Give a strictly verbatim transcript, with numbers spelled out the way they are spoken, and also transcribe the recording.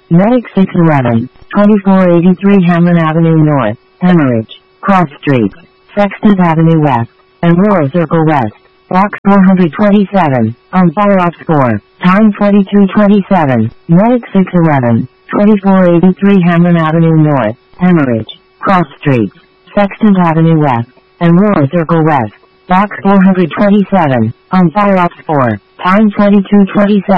Medic six eleven, twenty-four eighty-three Hamlin Avenue North, Hemorrhage, Cross Streets, Sexton Avenue West, and Rural Circle West. Box four twenty-seven, on fire ops four, time twenty-two twenty-seven, Medic six eleven, twenty-four eighty-three Hamlin Avenue North, Hemorrhage, Cross Streets, Sexton Avenue West, and Rural Circle West. Box four twenty-seven, on fire ops four, time twenty-two twenty-seven.